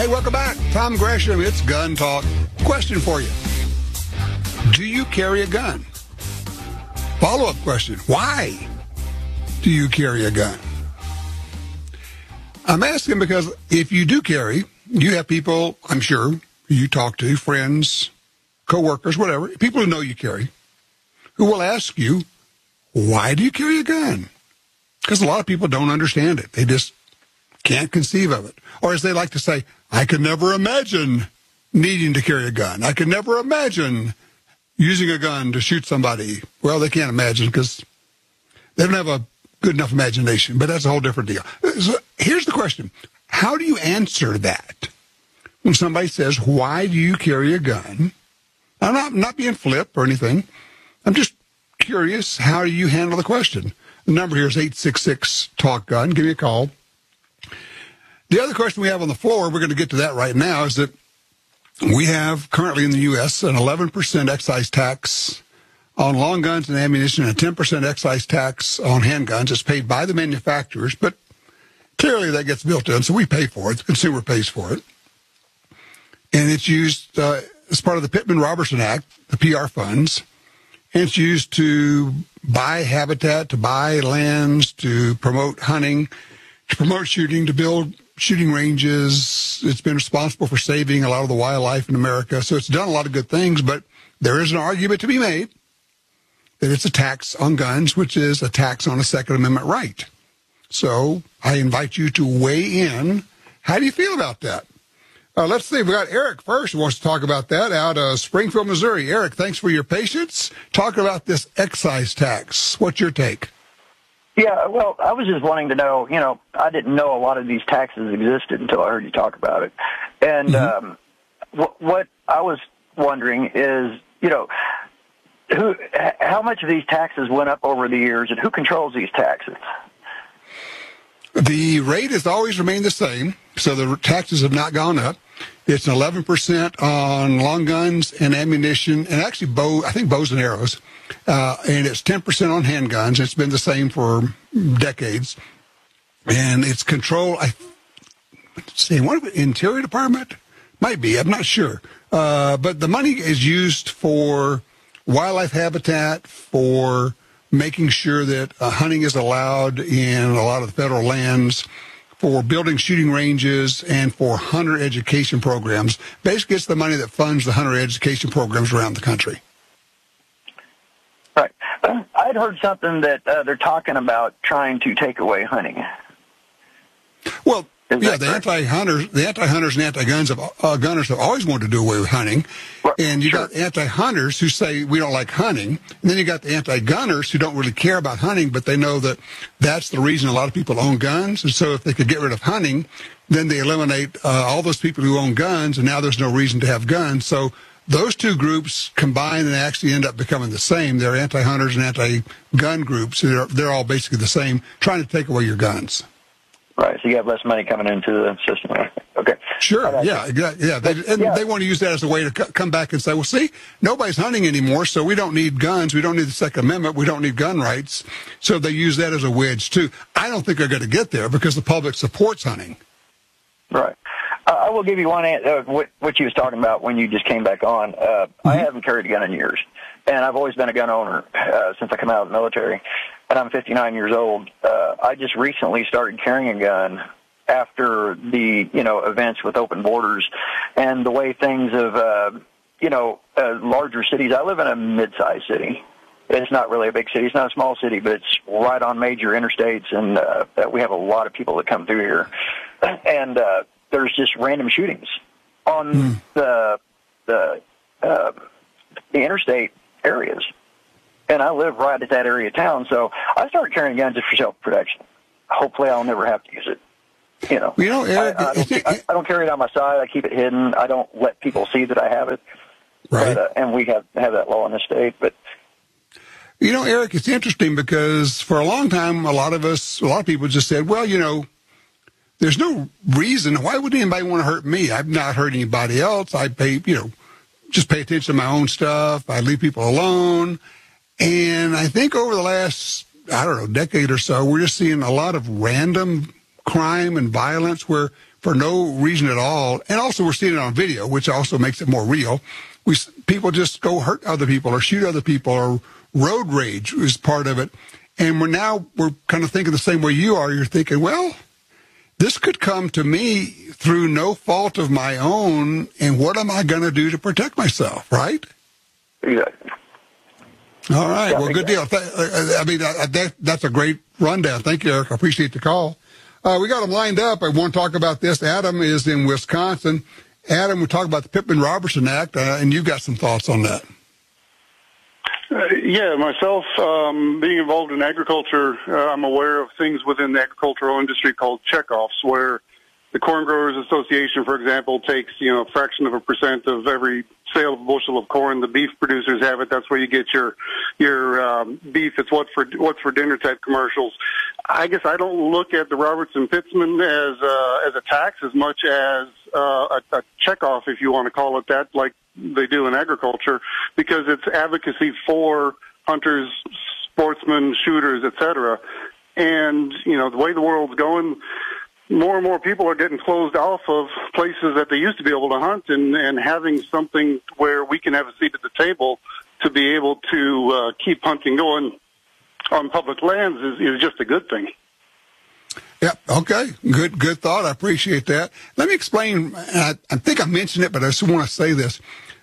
Hey, welcome back. Tom Gresham, it's Gun Talk. Question for you. Do you carry a gun? Follow-up question. Why do you carry a gun? I'm asking because if you do carry, you have people, I'm sure, you talk to, friends, co-workers, whatever, people who know you carry, who will ask you, why do you carry a gun? Because a lot of people don't understand it. They just can't conceive of it. Or as they like to say, I could never imagine needing to carry a gun. I could never imagine using a gun to shoot somebody. Well, they can't imagine because they don't have a good enough imagination, but that's a whole different deal. So here's the question. How do you answer that? When somebody says, why do you carry a gun? I'm not being flip or anything. I'm just curious, how do you handle the question? The number here is 866-TALK-GUN. Give me a call. The other question we have on the floor, we're going to get to that right now, is that we have currently in the U.S. an 11% excise tax on long guns and ammunition and a 10% excise tax on handguns. It's paid by the manufacturers, but clearly that gets built in, so we pay for it. The consumer pays for it. And it's used as part of the Pittman-Robertson Act, the PR funds, and it's used to buy habitat, to buy lands, to promote hunting, to promote shooting, to build shooting ranges. It's been responsible for saving a lot of the wildlife in America. So it's done a lot of good things, but there is an argument to be made that it's a tax on guns, which is a tax on a Second Amendment right. So I invite you to weigh in. How do you feel about that? Let's see. We got Eric first who wants to talk about that out of Springfield, Missouri. Eric, thanks for your patience. Talk about this excise tax. What's your take? Yeah, well, I was just wanting to know, I didn't know a lot of these taxes existed until I heard you talk about it. And what I was wondering is, how much of these taxes went up over the years, and who controls these taxes? The rate has always remained the same, so the taxes have not gone up. It's an 11% on long guns and ammunition, and actually I think bows and arrows. And it's 10% on handguns. It's been the same for decades. And it's control, what of it, Interior Department? Might be, I'm not sure. But the money is used for wildlife habitat, for making sure that hunting is allowed in a lot of the federal lands, for building shooting ranges, and for hunter education programs. Basically, it's the money that funds the hunter education programs around the country. Right. I'd heard something that they're talking about trying to take away hunting. Well, yeah, the anti-hunters and anti-gunners have always wanted to do away with hunting. Right. And you got anti-hunters who say we don't like hunting. And then you got the anti-gunners who don't really care about hunting, but they know that that's the reason a lot of people own guns. And so if they could get rid of hunting, then they eliminate all those people who own guns, and now there's no reason to have guns. So those two groups combine and actually end up becoming the same. They're anti-hunters and anti-gun groups. They're all basically the same, trying to take away your guns. Right, so you have less money coming into the system. Okay. Sure, yeah. They want to use that as a way to come back and say, well, see, nobody's hunting anymore, so we don't need guns. We don't need the Second Amendment. We don't need gun rights. So they use that as a wedge, too. I don't think they're going to get there because the public supports hunting. Right. I will give you one answer, what you was talking about when you just came back on. I haven't carried a gun in years, and I've always been a gun owner since I came out of the military, and I'm 59 years old. I just recently started carrying a gun after the, events with open borders and the way things have, larger cities. I live in a mid-sized city. It's not really a big city. It's not a small city, but it's right on major interstates, and we have a lot of people that come through here. And there's just random shootings on the interstate areas. And I live right at that area of town, so I started carrying guns just for self-protection. Hopefully I'll never have to use it. Eric, I don't carry it on my side. I keep it hidden. I don't let people see that I have it. Right. But, and we have that law in the state. But Eric, it's interesting because for a long time, a lot of people just said, well, there's no reason. Why would anybody want to hurt me? I've not hurt anybody else. I just pay attention to my own stuff. I leave people alone. And I think over the last, decade or so, we're just seeing a lot of random crime and violence where for no reason at all. And also we're seeing it on video, which also makes it more real. People just go hurt other people or shoot other people, or road rage is part of it. And we're kind of thinking the same way you are. You're thinking, well, this could come to me through no fault of my own, and what am I going to do to protect myself, right? Exactly. All right. Yeah, well, good deal. That's a great rundown. Thank you, Eric. I appreciate the call. We got them lined up. I want to talk about this. Adam is in Wisconsin. Adam, we talk about the Pittman-Robertson Act, and you've got some thoughts on that. Yeah, myself, being involved in agriculture, I'm aware of things within the agricultural industry called checkoffs, where the Corn Growers Association, for example, takes, a fraction of a % of every sale of a bushel of corn. The beef producers have it. That's where you get your beef. It's what's for dinner type commercials. I guess I don't look at the Robertson-Pittman as a tax as much as a checkoff, if you want to call it that, like they do in agriculture, because it's advocacy for hunters, sportsmen, shooters, etc. And, the way the world's going, more and more people are getting closed off of places that they used to be able to hunt, and having something where we can have a seat at the table to be able to keep hunting going on public lands is just a good thing. Yeah, okay. Good thought. I appreciate that. Let me explain. I think I mentioned it, but I just want to say this.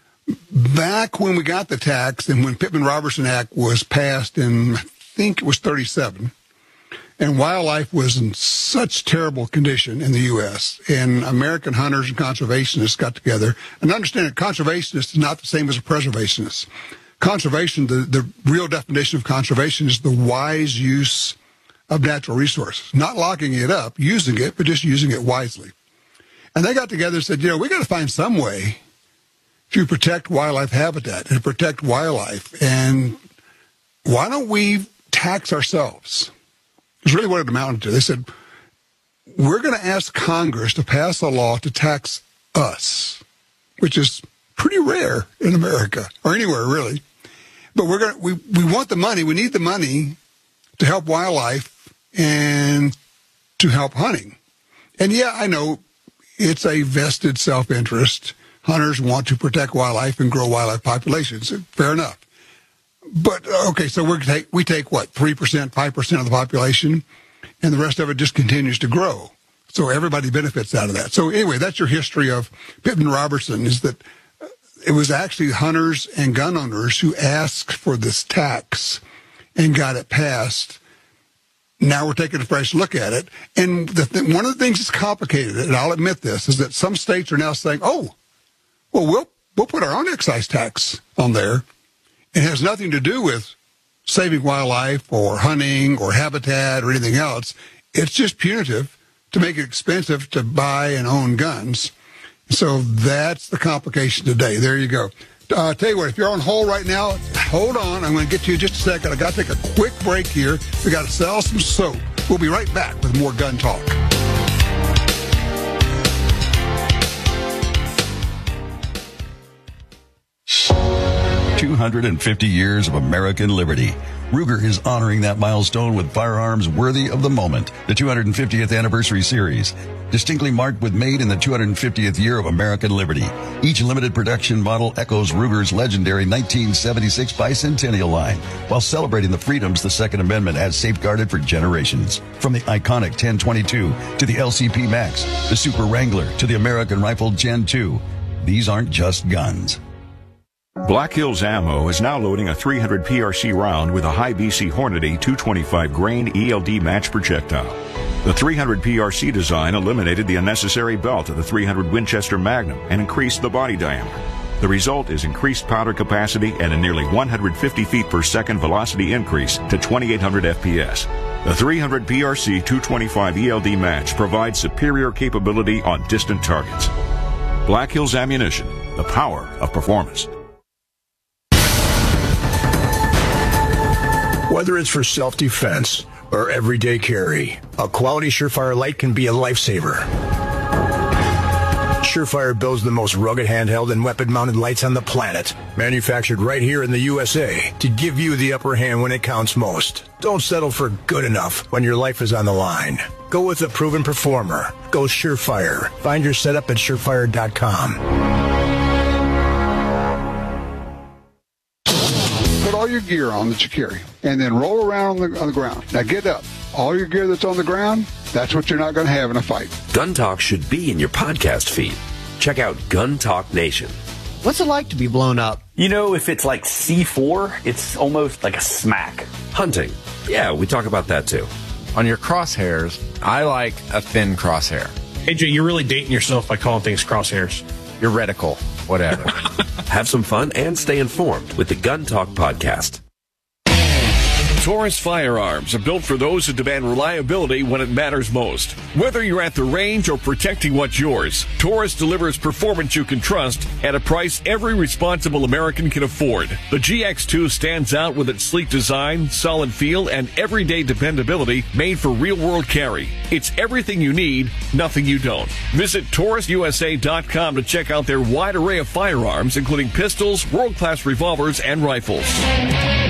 Back when we got the tax and when Pittman-Robertson Act was passed in, I think it was 1937, and wildlife was in such terrible condition in the U.S., and American hunters and conservationists got together. And understand that conservationist is not the same as a preservationist. Conservation, the real definition of conservation is the wise use of natural resources, not locking it up, using it, but just using it wisely. And they got together and said, we got to find some way to protect wildlife habitat and protect wildlife. And why don't we tax ourselves? It's really what it amounted to. They said, we're going to ask Congress to pass a law to tax us, which is pretty rare in America or anywhere really. But we want the money. We need the money to help wildlife and to help hunting. And yeah, I know it's a vested self-interest. Hunters want to protect wildlife and grow wildlife populations. Fair enough. But, okay, so we take what, 3%, 5% of the population, and the rest of it just continues to grow. So everybody benefits out of that. So anyway, that's your history of Pittman-Robertson, is that it was actually hunters and gun owners who asked for this tax and got it passed. Now we're taking a fresh look at it. And one of the things that's complicated, and I'll admit this, is that some states are now saying, we'll put our own excise tax on there. It has nothing to do with saving wildlife or hunting or habitat or anything else. It's just punitive to make it expensive to buy and own guns. So that's the complication today. There you go. Tell you what, if you're on hold right now, hold on. I'm going to get to you in just a second. I got to take a quick break here. We got to sell some soap. We'll be right back with more Gun Talk. 250 years of American liberty. Ruger is honoring that milestone with firearms worthy of the moment. The 250th Anniversary Series, distinctly marked with made in the 250th year of American liberty. Each limited production model echoes Ruger's legendary 1976 bicentennial line, while celebrating the freedoms the Second Amendment has safeguarded for generations. From the iconic 1022 to the LCP Max, the Super Wrangler to the American Rifle Gen 2. These aren't just guns. Black Hills Ammo is now loading a 300 PRC round with a high BC Hornady 225 grain ELD match projectile. The 300 PRC design eliminated the unnecessary belt of the 300 Winchester Magnum and increased the body diameter. The result is increased powder capacity and a nearly 150 feet per second velocity increase to 2,800 FPS. The 300 PRC 225 ELD match provides superior capability on distant targets. Black Hills Ammunition, the power of performance. Whether it's for self-defense or everyday carry, a quality Surefire light can be a lifesaver. Surefire builds the most rugged handheld and weapon-mounted lights on the planet. Manufactured right here in the USA to give you the upper hand when it counts most. Don't settle for good enough when your life is on the line. Go with a proven performer. Go Surefire. Find your setup at surefire.com. Put all your gear on that you carry, and then roll around on the ground. Now get up. All your gear that's on the ground, that's what you're not going to have in a fight. Gun Talk should be in your podcast feed. Check out Gun Talk Nation. What's it like to be blown up? You know, if it's like C4, it's almost like a smack. Hunting. Yeah, we talk about that too. On your crosshairs, I like a thin crosshair. AJ, you're really dating yourself by calling things crosshairs. Your reticle, whatever. Have some fun and stay informed with the Gun Talk podcast. Taurus firearms are built for those who demand reliability when it matters most. Whether you're at the range or protecting what's yours, Taurus delivers performance you can trust at a price every responsible American can afford. The GX2 stands out with its sleek design, solid feel, and everyday dependability made for real-world carry. It's everything you need, nothing you don't. Visit TaurusUSA.com to check out their wide array of firearms, including pistols, world-class revolvers, and rifles.